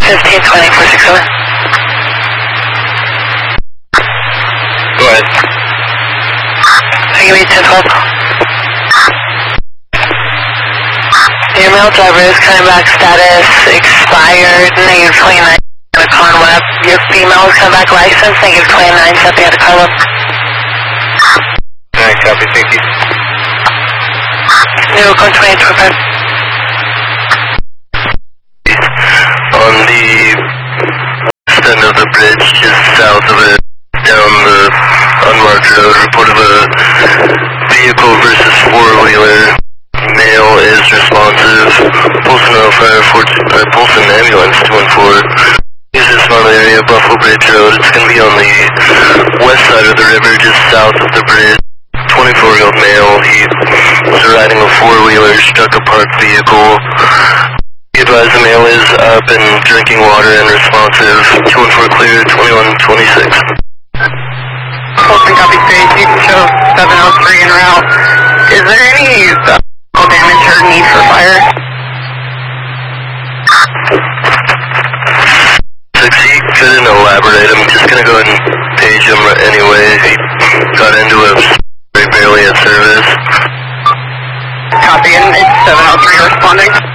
1520 460. Go ahead. Give me 1012. Your male driver is coming back, status expired, negative 29 at the Conweb. Your female is coming back, license, negative 29, something at the Conweb. Alright, copy, thank you. New code 2825. On the west end of the bridge, just south of it, down the unmarked road, report of a vehicle versus four-wheeler. Male is responsive. Polson Polson ambulance 214. Use this model area, Buffalo Bridge Road. It's going to be on the west side of the river, just south of the bridge. 24-year-old male. He was riding a four-wheeler, struck a parked vehicle. He advised the male is up and drinking water and responsive. 214 clear, 2126. Polson copy stage, you can show 703 en route. Is there any damage or need for fire? 6, he couldn't elaborate. I'm just going to go ahead and page him anyway. He got into a barely at service. Copy, and it's 703 responding.